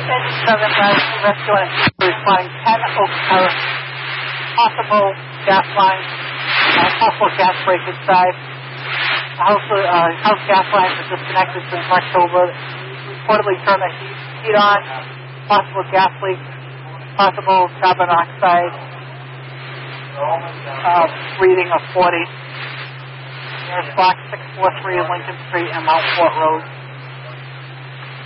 Engine 7 rescue and responding 10 Oak Terrace. Possible gas line, possible gas break inside. House gas lines are disconnected since October. Reportedly turn the heat on. Possible gas leak. Possible carbon monoxide. Reading of 40. There's block 643 Lincoln Street and Mount Fort Road.